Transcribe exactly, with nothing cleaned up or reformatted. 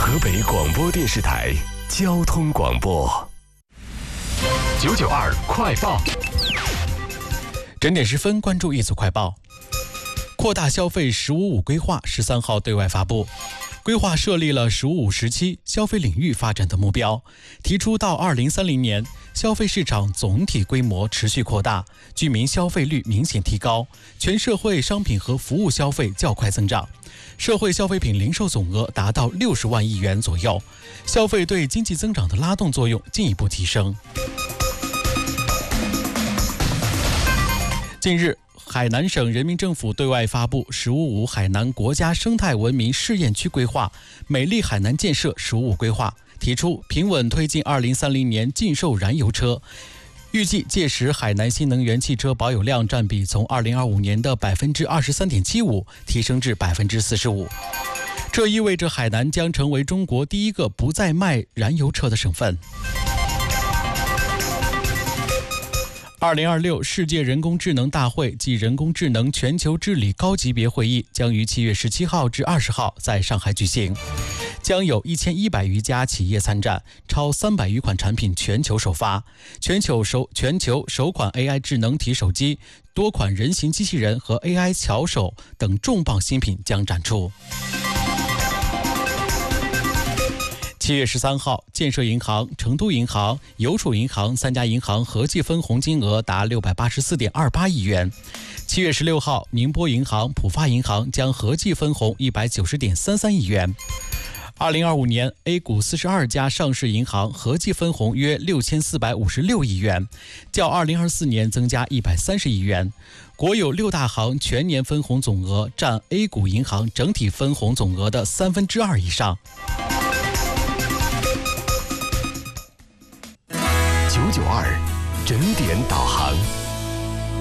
河北广播电视台交通广播九九二快报， 整点十分，关注一组快报。扩大消费“十五五”规划十三号对外发布，规划设立了“十五五”时期消费领域发展的目标，提出到二零三零年，消费市场总体规模持续扩大，居民消费率明显提高，全社会商品和服务消费较快增长，社会消费品零售总额达到六十万亿元左右，消费对经济增长的拉动作用进一步提升。近日，海南省人民政府对外发布“十五五”海南国家生态文明试验区规划、美丽海南建设“十五五”规划，提出平稳推进二零三零年禁售燃油车。预计届时海南新能源汽车保有量占比从二零二五年的百分之二十三点七五提升至百分之四十五。这意味着海南将成为中国第一个不再卖燃油车的省份。二零二六世界人工智能大会暨人工智能全球治理高级别会议将于七月十七号至二十号在上海举行，将有一千一百余家企业参战，超三百余款产品全球首发，全球首全球首款 A I 智能体手机、多款人形机器人和 A I 巧手等重磅新品将展出。七月十三号，建设银行、成都银行、邮储银行三家银行合计分红金额达六百八十四点二八亿元。七月十六号，宁波银行、浦发银行将合计分红一百九十点三三亿元。二零二五年 ，A 股四十二家上市银行合计分红约六千四百五十六亿元，较二零二四年增加一百三十亿元。国有六大行全年分红总额占 A 股银行整体分红总额的三分之二以上。 九九二整点导航。